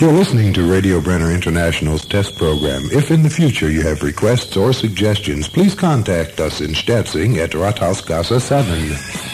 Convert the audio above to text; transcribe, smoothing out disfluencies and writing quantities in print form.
You're listening to Radio Brenner International's test program. If in the future you have requests or suggestions, please contact us in Stetzing at Rathausgasse 7.